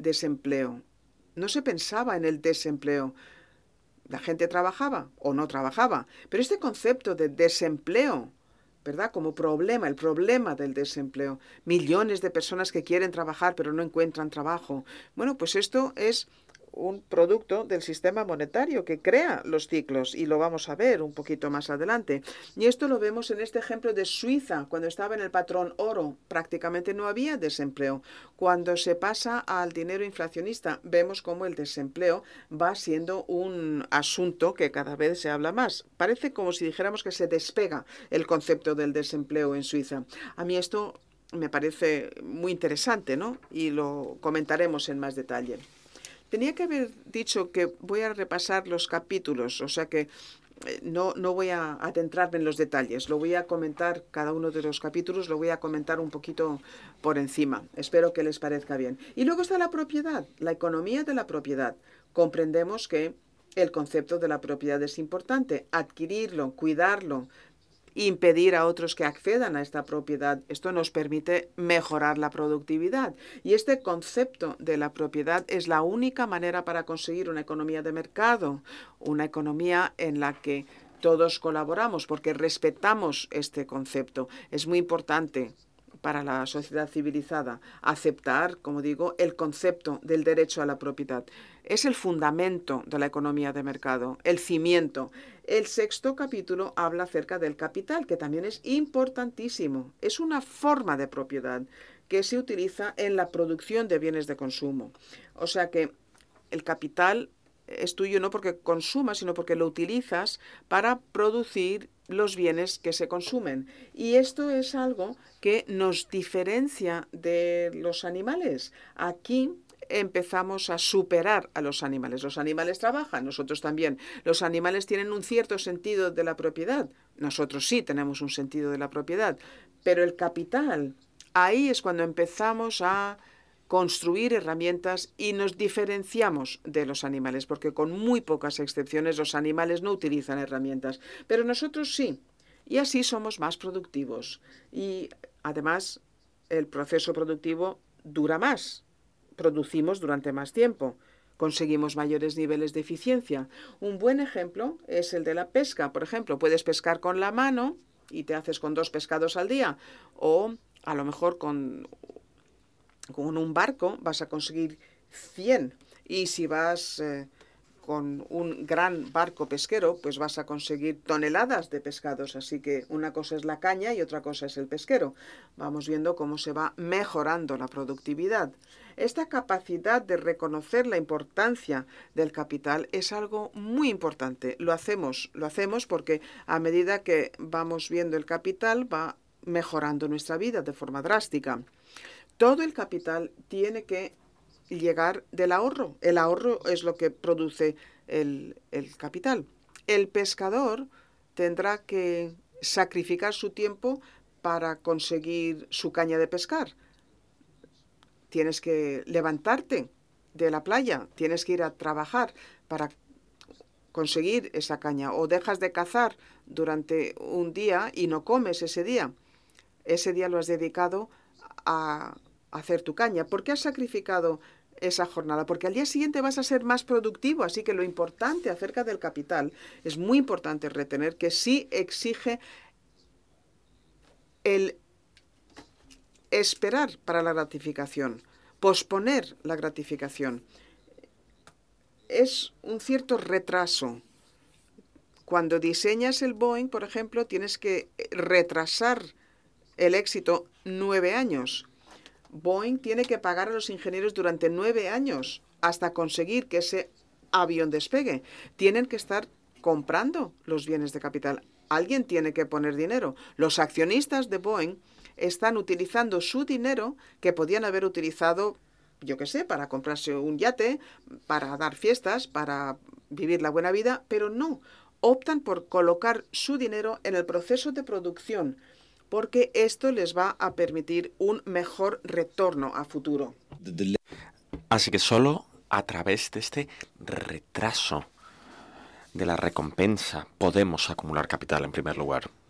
desempleo. No se pensaba en el desempleo. La gente trabajaba o no trabajaba, pero este concepto de desempleo, ¿verdad? Como problema, el problema del desempleo. Millones de personas que quieren trabajar pero no encuentran trabajo. Bueno, pues esto es un producto del sistema monetario que crea los ciclos y lo vamos a ver un poquito más adelante. Y esto lo vemos en este ejemplo de Suiza, cuando estaba en el patrón oro, prácticamente no había desempleo. Cuando se pasa al dinero inflacionista, vemos cómo el desempleo va siendo un asunto que cada vez se habla más. Parece como si dijéramos que se despega el concepto del desempleo en Suiza. A mí esto me parece muy interesante, ¿no? Y lo comentaremos en más detalle. Tenía que haber dicho que voy a repasar los capítulos, o sea que no voy a adentrarme en los detalles, lo voy a comentar, cada uno de los capítulos lo voy a comentar un poquito por encima. Espero que les parezca bien. Y luego está la propiedad, la economía de la propiedad. Comprendemos que el concepto de la propiedad es importante, adquirirlo, cuidarlo, impedir a otros que accedan a esta propiedad. Esto nos permite mejorar la productividad. Y este concepto de la propiedad es la única manera para conseguir una economía de mercado, una economía en la que todos colaboramos porque respetamos este concepto. Es muy importante para la sociedad civilizada aceptar, como digo, el concepto del derecho a la propiedad. Es el fundamento de la economía de mercado, el cimiento. El sexto capítulo habla acerca del capital, que también es importantísimo. Es una forma de propiedad que se utiliza en la producción de bienes de consumo. O sea que el capital es tuyo no porque consumas, sino porque lo utilizas para producir los bienes que se consumen. Y esto es algo que nos diferencia de los animales. Aquí empezamos a superar a los animales. Los animales trabajan, nosotros también. Los animales tienen un cierto sentido de la propiedad. Nosotros sí tenemos un sentido de la propiedad. Pero el capital, ahí es cuando empezamos a construir herramientas y nos diferenciamos de los animales, porque con muy pocas excepciones los animales no utilizan herramientas, pero nosotros sí, y así somos más productivos. Y además el proceso productivo dura más, producimos durante más tiempo, conseguimos mayores niveles de eficiencia. Un buen ejemplo es el de la pesca. Por ejemplo, puedes pescar con la mano y te haces con 2 pescados al día, o a lo mejor con un barco vas a conseguir 100 y si vas con un gran barco pesquero, pues vas a conseguir toneladas de pescados. Así que una cosa es la caña y otra cosa es el pesquero. Vamos viendo cómo se va mejorando la productividad. Esta capacidad de reconocer la importancia del capital es algo muy importante. Lo hacemos porque a medida que vamos viendo el capital va mejorando nuestra vida de forma drástica. Todo el capital tiene que llegar del ahorro. El ahorro es lo que produce el capital. El pescador tendrá que sacrificar su tiempo para conseguir su caña de pescar. Tienes que levantarte de la playa, tienes que ir a trabajar para conseguir esa caña, o dejas de cazar durante un día y no comes ese día. Ese día lo has dedicado a hacer tu caña. ¿Por qué has sacrificado esa jornada? Porque al día siguiente vas a ser más productivo. Así que lo importante acerca del capital es muy importante retener que sí exige el esperar para la gratificación, posponer la gratificación. Es un cierto retraso. Cuando diseñas el Boeing, por ejemplo, tienes que retrasar el éxito 9 años. Boeing tiene que pagar a los ingenieros durante 9 años hasta conseguir que ese avión despegue. Tienen que estar comprando los bienes de capital. Alguien tiene que poner dinero. Los accionistas de Boeing están utilizando su dinero que podían haber utilizado, yo qué sé, para comprarse un yate, para dar fiestas, para vivir la buena vida, pero no. Optan por colocar su dinero en el proceso de producción, porque esto les va a permitir un mejor retorno a futuro. Así que solo a través de este retraso de la recompensa podemos acumular capital en primer lugar.